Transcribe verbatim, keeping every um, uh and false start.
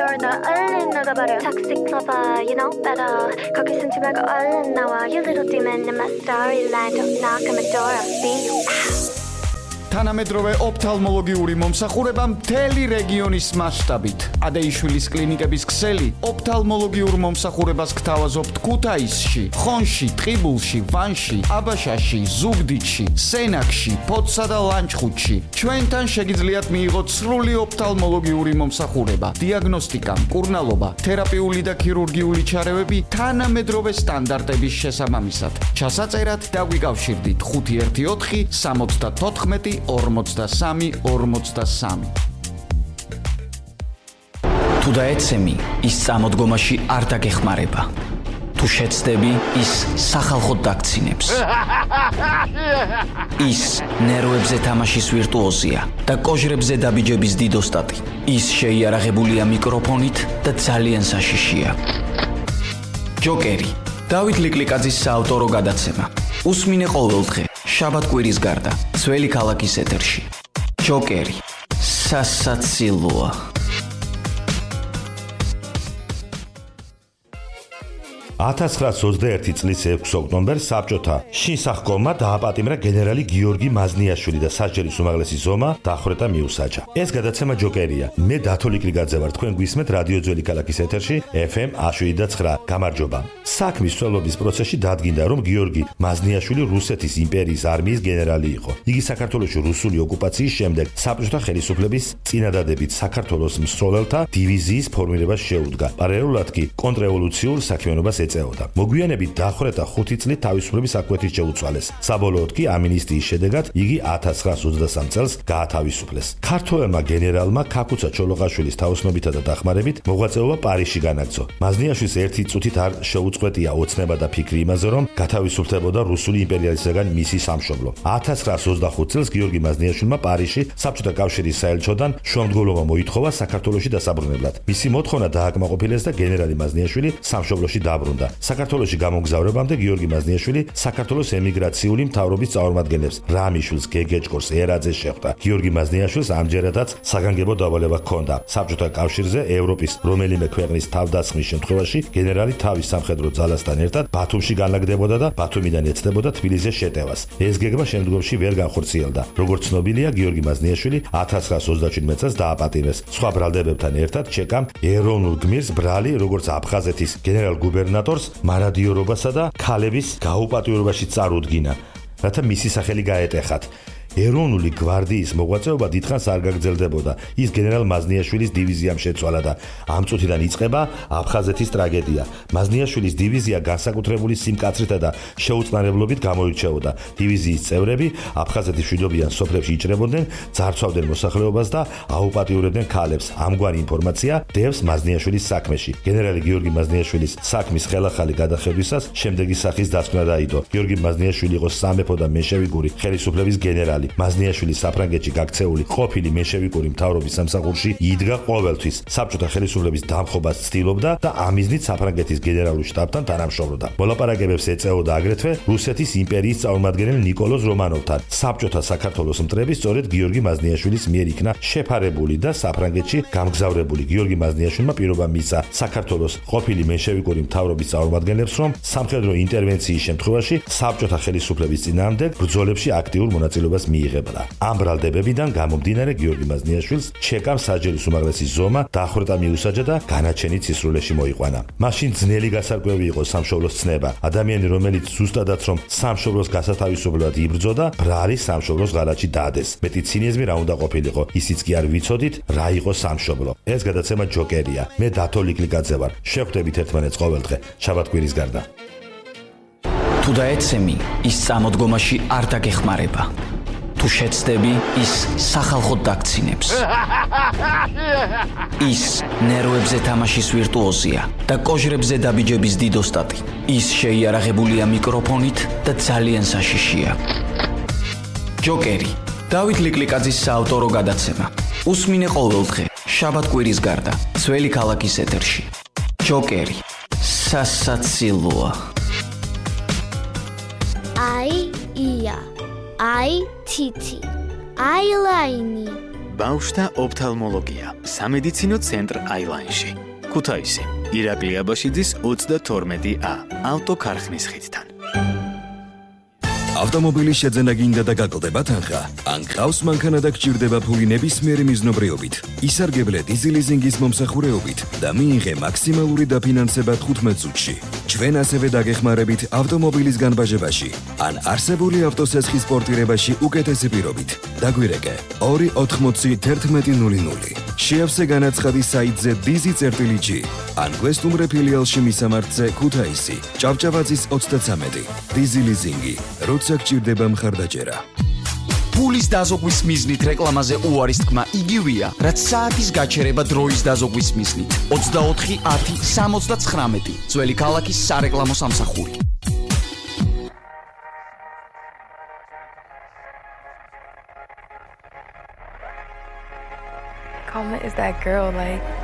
door 나 얼른 나가버려 Toxic lover, you know better 거기 숨지 말고 얼른 나와 You little demon in my storyline Don't knock on my door, I'll see you თანამედროვე ოფთალმოლოგიური მომსახურება მთელი რეგიონის მასშტაბით. ადეიშვილის კლინიკების ქსელი ოფთალმოლოგიურ მომსახურებას გთავაზობთ ქუთაისში, ხონში, ტყიბულში, ვანში, აბაშაში, ზუგდიდში, სენაკში, ფოთსა და ლანჩხუთში. ჩვენთან შეგიძლიათ მიიღოთ სრული ოფთალმოლოგიური მომსახურება, დიაგნოსტიკა, მკურნალობა, თერაპიული და ქირურგიული ჩარევები თანამედროვე სტანდარტების შესაბამისად. ჩასაწერად დაგვიკავშირდით ხუთი ერთი ოთხი სამოცდათოთხმეტი ორმოცდასამი ორმოცდასამი. თუ დაეცემი, ის წამოდგომაში არ დაგეხმარება. თუ შეცდები, ის სახალხოდ დაგცინებს. ის ნერვებზე თამაშის ვირტუოზია და კოჟრებზე დაბიჯების დიდოსტატი. ის შეიარაღებულია მიკროფონით და ძალიან საშიშია. ჯოკერი, დავით ლიკლიკაძის საავტორო გადაცემა. უსმინე ყოველდღე შაბათ-კვირის გარდა, ძველი ქალაქის ეთერში. ჯოკერი, სასაცილოა. ათას ცხრაასი ოცდაერთი წლის ექვსი ოქტომბერს საბჭოთა შინსახკომმა დააპატიმრა გენერალი გიორგი მაზნიაშვილი და სასჯელის უმაღლესი ზომა დახვრეტა მიუსაჯა. ეს გადაცემა ჯოკერია. მე დათო ლიკლიკაძე ვარ, თქვენ გვისმენთ რადიო ძველი ქალაქის ეთერში ეფ ემ შვიდ და ცხრა. გამარჯობა. საქმის სწავლობის პროცესში დადგინდა, რომ გიორგი მაზნიაშვილი რუსეთის იმპერიის არმიის გენერალი იყო. იგი საქართველოში რუსული ოკუპაციის შემდეგ საბჭოთა ხელისუფლების წინადადებით საქართველოს მსროლელთა დივიზიის ფორმირებას შეუდგა. პარალელურად კი კონტრრევოლუციურ საქმიანობას ეწეოდა. მოგვიანებით დახვრეტა ხუთი წლით თავისუფლების აკვეთით შეუცვალეს. საბოლოოდ კი ამინისტიის შედეგად იგი ათას ცხრაასი ოცდასამი წელს გაათავისუფლეს. ქართველმა გენერალმა ქაქუცა ჩოლოყაშვილის თაოსნობითა და დახმარებით მოღვაწეობა პარიზში განაგრძო. მაზნიაშვილს ერთი წუთით არ შეუწყვეტია ოცნება და ფიქრი იმაზე, რომ გათავისუფლებოდა რუსული იმპერიალისტებთან მისი სამშობლო. ათას ცხრაასი ოცდახუთი წელს გიორგი მაზნიაშვილმა პარიზში საბჭოთა კავშირის საელჩოდან შუამდგომლობა მოითხოვა საქართველოში დასაბრუნებლად. მისი მოთხოვნა დააკმაყოფილეს და გენერალი მაზნიაშვილი სამშობლოში დაბრუნდა. საქართველოში გამოგზავრებამდე გიორგი მაზნიაშვილი საქართველოს ემიგრაციული მთავრობის წარმომადგენლებს რამიშვილს, გეგეჭკორს, ერაძეს შეხვდა. გიორგი მაზნიაშვილს ამჯერადაც საგანგებო დავალება ჰქონდა. საბჭოთა კავშირზე ევროპის რომელიმე ქვეყნის თავდასხმის შემთხვევაში გენერალი თავის სამხედრო ძალასთან ერთად ბათუმში განლაგდებოდა და ბათუმიდან ეცდებოდა თბილისზე შეტევას. ეს გეგმა შემდგომში ვერ განხორციელდა. როგორც ცნობილია, გიორგი მაზნიაშვილი ათას ცხრაასი ოცდაშვიდმეტ წელს დააპატიმრეს. სხვა ბრალდებებთან ერთად ჩეკამ ეროვნულ გმირს ბრალი, როგორც აფხაზეთის გენერალ გუბერნატორს მარადიორობასა და ქალების გაუპატიურებაში წარუდგინა, რათა მისი სახელი გაეტეხათ. ეროვნული გვარდიის მოღვაწეობა დიდხანს არ გაგრძელდებოდა. ის გენერალ მაზნიაშვილის დივიზიამ შეცვალა და ამ წუთიდან იწყება აფხაზეთის ტრაგედია. მაზნიაშვილის დივიზია განსაკუთრებული სიმკაცრითა და შეუწყნარებლობით გამოირჩეოდა. დივიზიის წევრები აფხაზეთის მშვიდობიან სოფლებში იჭრებოდნენ, ძარცვავდნენ მოსახლეობას და აუპატიურებდნენ ქალებს. ამგვარი ინფორმაცია დევს მაზნიაშვილის საქმეში. გენერალი გიორგი მაზნიაშვილის საქმის ხელახალი გადახედვისას შემდეგი სახის დასკვნა დაიდო. გიორგი მაზნიაშვილი იყო სამეფო და მენშევიკური ხელისუფლების გენერალი. მაზნიაშვილი საფრანგეთში გაქცეული ყოფილი მენშევიკური მთავრობის სამსახურში იდგა ყოველთვის. საბჭოთა ხელისუფლების დამხობას ცდილობდა და ამ მიზნით საფრანგეთის გენერალურ შტაბთან თანამშრომლობდა. მოლაპარაკებებს ეწეოდა აგრეთვე რუსეთის იმპერიის წარმომადგენელ ნიკოლოზ რომანოვთან. საბჭოთა საქართველოს მტრები სწორედ გიორგი მაზნიაშვილის მიერ იქნა შეფარებული და საფრანგეთში გამგზავრებული. გიორგი მაზნიაშვილმა პირობა მისცა საქართველოს ყოფილი მენშევიკური მთავრობის წარმომადგენლებს, რომ სამხედრო ინტერვენციის შემთხვევაში საბჭოთა ხელისუფლების წინააღმდეგ ბრძოლებში აქტიურ მონაწილეობას მიიღებდა. ამ ბრალდებებიდან გამომდინარე გიორგი მაზნიაშვილს ჩეკამ სასჯელის უმაღლესი ზომა დახვრეტა მიუსაჯა და განაჩენი ცისრულეში მოიყვანა. მაშინ ძნელი გასარკვევი იყო სამშობლოს ცნება. ადამიანი, რომელიც ზუსტადაც რომ სამშობლოს გასათავისუფლებლად იბრძოდა, ბრალის სამშობლოს ღალატში დადეს. მეტი ცინიზმი რა უნდა ყოფილიყო, ისიც კი არ ვიცოდით რა იყო სამშობლო. ეს გადაცემა ჯოკერია. მე დათო ლიკლიკაძე ვარ. შევხვდებით ერთმანეთს ყოველდღე შაბათ-კვირის გარდა. თუ დაეცემი, ის წამოდგომაში არ დაგეხმარება. თუ შეცდები, ის სახალხოდ დაგცინებს. ის ნერვებზე თამაშის ვირტუოზია და კოჟრებზე დაბიჯების დიდოსტატი. ის შეიარაღებულია მიკროფონით და ძალიან საშიშია. ჯოკერი, დავით ლიკლიკაძის საავტორო გადაცემა. უსმინე ყოველდღე შაბათ-კვირის გარდა, ძველი ქალაქის ეთერში. ჯოკერი, სასაცილოა. აი ია, აი თითი, აი ლაინი, ბავშვთა ოფთალმოლოგია, სამედიცინო ცენტრ აილაინში. ქუთაისი, ირაკლი აბაშიძის ოცდათორმეტი A, ავტოქარხნის ხიდთან. ავტომობილის შეძენა გინდა და გაკლდება თანხა, ან გყავს მანქანა და გჭირდება ფული ნებისმიერი მიზნობრიობით, ისარგებლე დიზელიზინგის მომსახურეობით და მიიღე მაქსიმალური დაფინანსება თხუთმეტ წუთში. ჩვენ ასევე დაგეხმარებით ავტომობილის განბაჟებაში, ან არსებული ავტოსესხის პორტირებაში უკეთესი პირობით. დაგვირეკე ორი ოთხმოცი თერთმეტი ნული ნული. შეავსე განაცხადი საიტზე dizi.g, ან გვესტუმრე ფილიალში მისამართზე ქუთაისი, ჭავჭავაძის ოცდათვრამეტი. დიზელიზინგი, როცა გჭირდება მხარდაჭერა. ფულის დაზოგვის მიზნით რეკლამაზე უარის თქმა იგივეა, რაც საათის გაჩერება დროის დაზოგვის მიზნით. ოცდაოთხი ათი სამოცდათხრამეტი. ძველი ქალაქის სარეკლამო სამსახური. Kalma is that girl, like